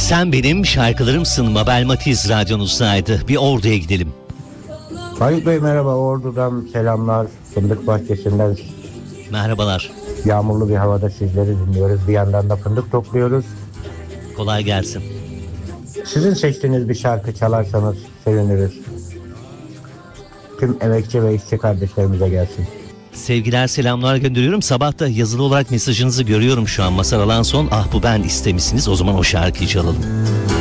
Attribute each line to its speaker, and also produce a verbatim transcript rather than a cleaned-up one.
Speaker 1: Sen benim şarkılarımsın Mabel Matiz radyonuzdaydı. Bir Ordu'ya gidelim.
Speaker 2: Faik Bey merhaba, Ordu'dan selamlar. Fındık Bahçesi'nden
Speaker 1: Merhabalar.
Speaker 2: yağmurlu bir havada sizleri dinliyoruz. Bir yandan da fındık topluyoruz.
Speaker 1: Kolay gelsin.
Speaker 2: Sizin seçtiğiniz bir şarkı çalarsanız seviniriz. Tüm emekçi ve işçi kardeşlerimize gelsin.
Speaker 1: Sevgiler, selamlar gönderiyorum. Sabah da yazılı olarak mesajınızı görüyorum şu an. Mazhar Alanson, ah bu ben istemişsiniz. O zaman o şarkıyı çalalım.